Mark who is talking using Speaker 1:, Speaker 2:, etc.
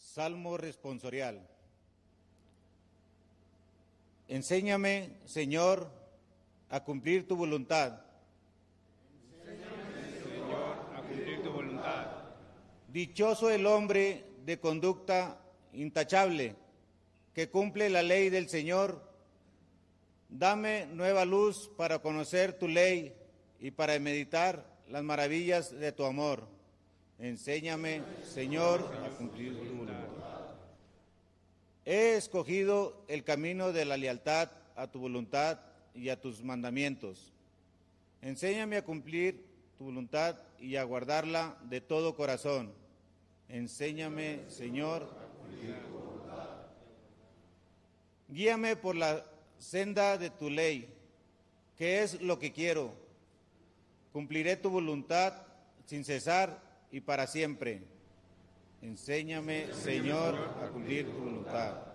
Speaker 1: Salmo responsorial. Enséñame, Señor, a cumplir tu voluntad.
Speaker 2: Enséñame, Señor, a cumplir tu voluntad.
Speaker 1: Dichoso el hombre de conducta intachable, que cumple la ley del Señor. Dame nueva luz para conocer tu ley y para meditar las maravillas de tu amor. Enséñame, Señor, a cumplir tu voluntad. He escogido el camino de la lealtad a tu voluntad y a tus mandamientos. Enséñame a cumplir tu voluntad y a guardarla de todo corazón. Enséñame, Señor, a cumplir tu voluntad. Guíame por la senda de tu ley, que es lo que quiero. Cumpliré tu voluntad sin cesar y para siempre. Enséñame, Señor, a cumplir tu voluntad.